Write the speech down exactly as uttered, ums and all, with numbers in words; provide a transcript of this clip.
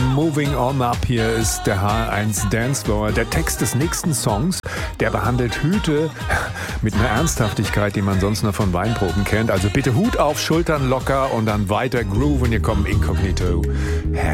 Moving On Up. Hier ist der H eins Dancefloor. Der Text des nächsten Songs, der behandelt Hüte mit einer Ernsthaftigkeit, die man sonst nur von Weinproben kennt. Also bitte Hut auf, Schultern locker und dann weiter grooven. Hier kommen Incognito. Hey.